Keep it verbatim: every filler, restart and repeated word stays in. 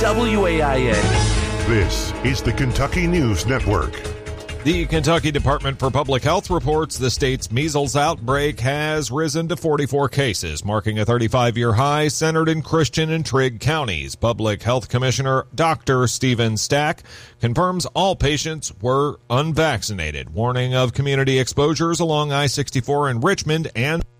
W A I N. This is the Kentucky News Network. The Kentucky Department for Public Health reports the state's measles outbreak has risen to forty-four cases, marking a thirty-five-year high centered in Christian and Trigg counties. Public Health Commissioner Doctor Stephen Stack confirms all patients were unvaccinated, warning of community exposures along I sixty-four in Richmond and